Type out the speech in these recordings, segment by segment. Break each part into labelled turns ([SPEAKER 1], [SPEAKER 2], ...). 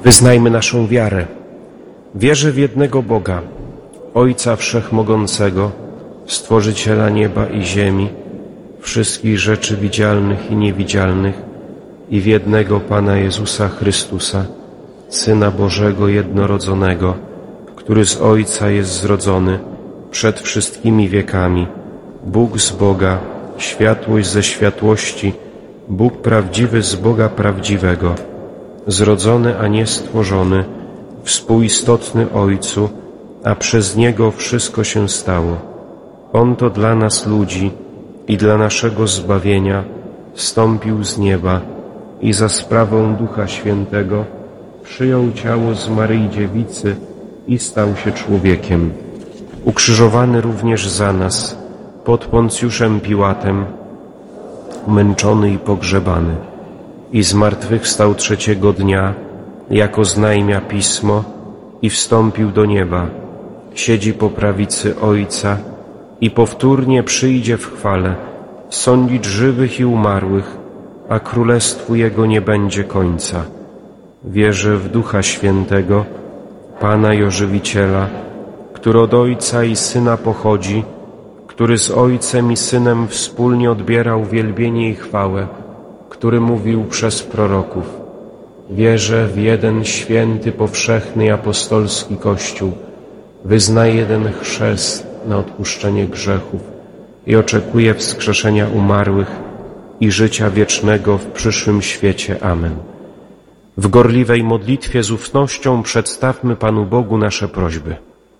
[SPEAKER 1] Wyznajmy naszą wiarę. Wierzę w jednego Boga, Ojca Wszechmogącego, Stworzyciela nieba i ziemi, wszystkich rzeczy widzialnych i niewidzialnych, i w jednego Pana Jezusa Chrystusa, Syna Bożego jednorodzonego, który z Ojca jest zrodzony przed wszystkimi wiekami, Bóg z Boga, światłość ze światłości, Bóg prawdziwy z Boga prawdziwego, zrodzony, a nie stworzony, współistotny Ojcu, a przez Niego wszystko się stało. On to dla nas ludzi i dla naszego zbawienia zstąpił z nieba i za sprawą Ducha Świętego przyjął ciało z Maryi Dziewicy i stał się człowiekiem. Ukrzyżowany również za nas pod Poncjuszem Piłatem, męczony i pogrzebany, i zmartwychwstał trzeciego dnia, jako znajmia Pismo, i wstąpił do nieba. Siedzi po prawicy Ojca i powtórnie przyjdzie w chwale sądzić żywych i umarłych, a królestwu Jego nie będzie końca. Wierzę w Ducha Świętego, Pana i Ożywiciela, który od Ojca i Syna pochodzi, który z Ojcem i Synem wspólnie odbierał wielbienie i chwałę, który mówił przez proroków. Wierzę w jeden święty, powszechny i apostolski Kościół, wyznaję jeden chrzest na odpuszczenie grzechów i oczekuję wskrzeszenia umarłych i życia wiecznego w przyszłym świecie. Amen. W gorliwej modlitwie z ufnością przedstawmy Panu Bogu nasze prośby.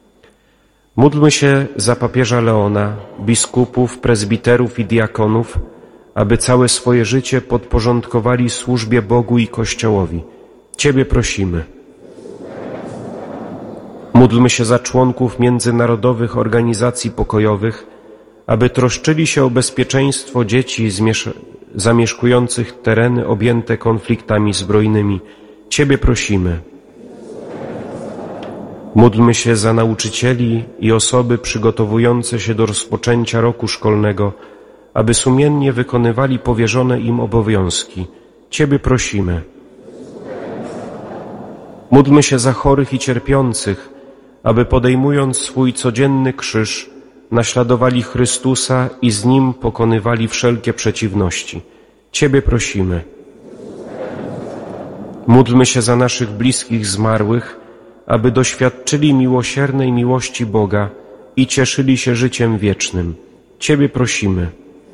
[SPEAKER 1] Módlmy się za papieża Leona, biskupów, prezbiterów i diakonów, aby całe swoje życie podporządkowali służbie Bogu i Kościołowi. Ciebie prosimy. Módlmy się za członków międzynarodowych organizacji pokojowych, aby troszczyli się o bezpieczeństwo dzieci zamieszkujących tereny objęte konfliktami zbrojnymi. Ciebie prosimy. Módlmy się za nauczycieli i osoby przygotowujące się do rozpoczęcia roku szkolnego, aby sumiennie wykonywali powierzone im obowiązki. Ciebie prosimy. Módlmy się za chorych i cierpiących, aby podejmując swój codzienny krzyż, naśladowali Chrystusa i z Nim pokonywali wszelkie przeciwności. Ciebie prosimy. Módlmy się za naszych bliskich zmarłych, aby doświadczyli miłosiernej miłości Boga i cieszyli się życiem wiecznym. Ciebie prosimy.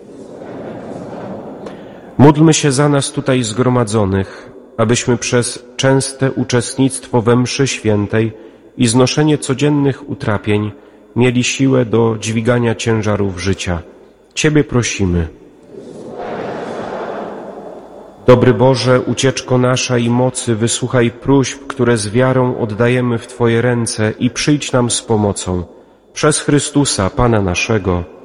[SPEAKER 1] Módlmy się za nas tutaj zgromadzonych, abyśmy przez częste uczestnictwo we mszy świętej i znoszenie codziennych utrapień mieli siłę do dźwigania ciężarów życia. Ciebie prosimy. Dobry Boże, ucieczko nasza i mocy, wysłuchaj próśb, które z wiarą oddajemy w Twoje ręce i przyjdź nam z pomocą. Przez Chrystusa, Pana naszego.